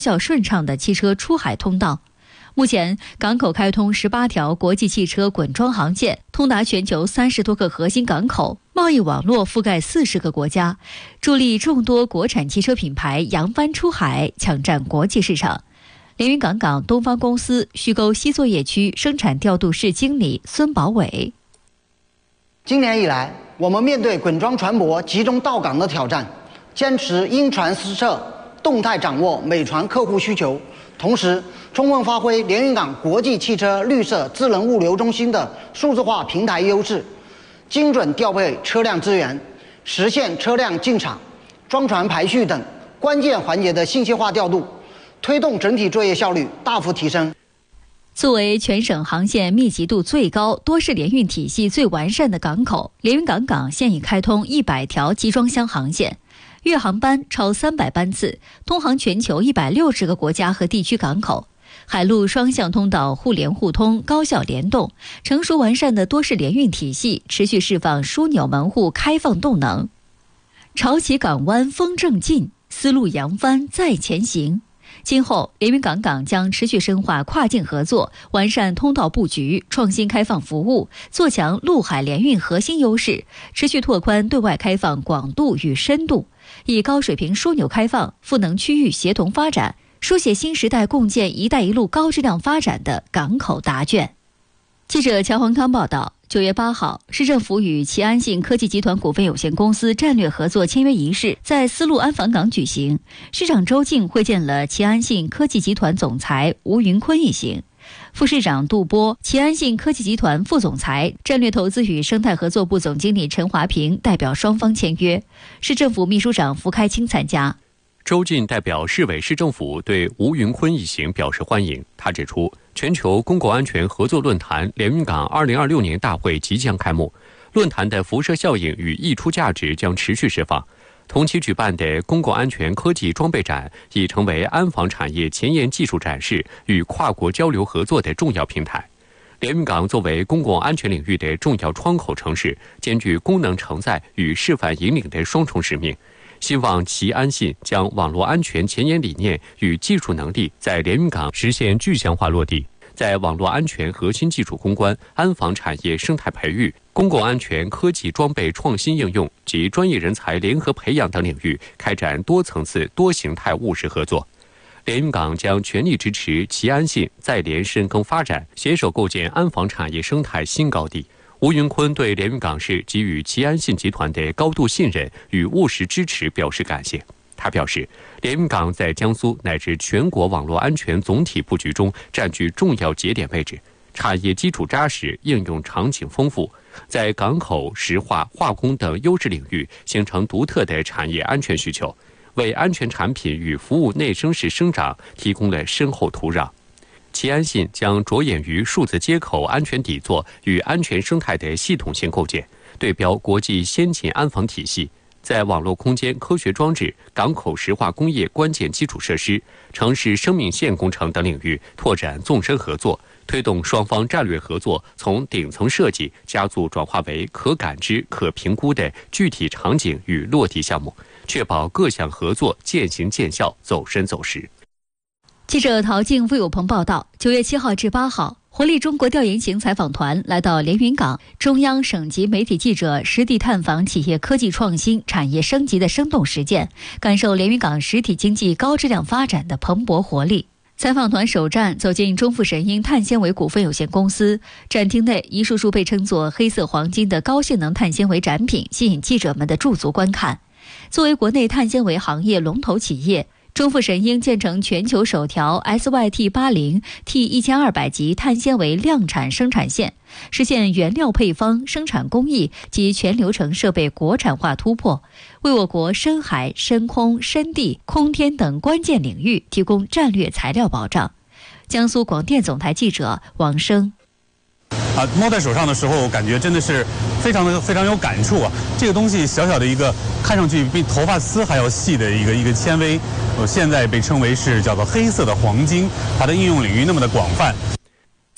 较顺畅的汽车出海通道。目前，港口开通18条国际汽车滚装航线，通达全球30多个核心港口，贸易网络覆盖40个国家，助力众多国产汽车品牌扬帆出海，抢占国际市场。连云港港东方公司虚沟西作业区生产调度室经理孙宝伟： 今年以来，我们面对滚装船舶集中到港的挑战，坚持因船施策，动态掌握每船客户需求，同时充分发挥连云港国际汽车绿色智能物流中心的数字化平台优势，精准调配车辆资源，实现车辆进场、装船排序等关键环节的信息化调度，推动整体作业效率大幅提升。 作为全省航线密集度最高、多式联运体系最完善的港口，连云港港现已开通100条集装箱航线，月航班超300班次，通航全球160个国家和地区港口。海陆双向通道互联互通、高效联动，成熟完善的多式联运体系持续释放枢纽门户开放动能。潮起港湾风正劲，丝路扬帆再前行。今后，连云港港将持续深化跨境合作，完善通道布局，创新开放服务，做强陆海联运核心优势，持续拓宽对外开放广度与深度，以高水平枢纽开放、赋能区域协同发展，书写新时代共建“一带一路”高质量发展的港口答卷。记者乔宏康报道，9月8号，市政府与齐安信科技集团股份有限公司战略合作签约仪式在丝路安防港举行。市长周静会见了齐安信科技集团总裁吴云坤一行，副市长杜波、齐安信科技集团副总裁、战略投资与生态合作部总经理陈华平代表双方签约。市政府秘书长符开清参加。 周进代表市委市政府对吴云坤一行表示欢迎。他指出，全球公共安全合作论坛连云港2026年大会即将开幕，论坛的辐射效应与溢出价值将持续释放。同期举办的公共安全科技装备展已成为安防产业前沿技术展示与跨国交流合作的重要平台。连云港作为公共安全领域的重要窗口城市，兼具功能承载与示范引领的双重使命。希望齐安信将网络安全前沿理念与技术能力在连云港实现具象化落地，在网络安全核心技术攻关、安防产业生态培育、公共安全科技装备创新应用及专业人才联合培养等领域开展多层次、多形态务实合作。连云港将全力支持齐安信在连深耕发展，携手构建安防产业生态新高地。吴云坤对连云港市给予齐安信集团的高度信任与务实支持表示感谢。他表示，连云港在江苏乃至全国网络安全总体布局中占据重要节点位置，产业基础扎实，应用场景丰富，在港口、石化、化工等优质领域形成独特的产业安全需求，为安全产品与服务内生式生长提供了深厚土壤。齐安信将着眼于数字接口安全底座与安全生态的系统性构建，对标国际先进安防体系，在网络空间科学装置、港口石化工业关键基础设施、城市生命线工程等领域拓展纵深合作，推动双方战略合作从顶层设计加速转化为可感知、可评估的具体场景与落地项目，确保各项合作渐行渐效、走深走实。 记者陶静、魏有鹏报道，9月7号至8号，活力中国调研型采访团来到连云港，中央省级媒体记者实地探访企业科技创新、产业升级的生动实践，感受连云港实体经济高质量发展的蓬勃活力。采访团首站走进中富神鹰碳纤维股份有限公司，展厅内一束束被称作黑色黄金的高性能碳纤维展品吸引记者们的驻足观看。作为国内碳纤维行业龙头企业，中富神鹰建成全球首条 SYT80 T1200 级碳纤维量产生产线，实现原料配方、生产工艺及全流程设备国产化突破，为我国深海、深空、深地、空天等关键领域提供战略材料保障。江苏广电总台记者王生。 摸在手上的时候，感觉真的是非常有感触啊！这个东西小小的一个，看上去比头发丝还要细的一个纤维，现在被称为是叫做黑色的黄金，它的应用领域那么的广泛。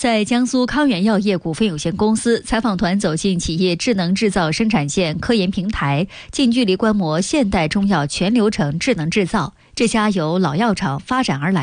在江苏康源药业股份有限公司，采访团走进企业智能制造生产线科研平台，近距离观摩现代中药全流程智能制造。这家由老药厂发展而来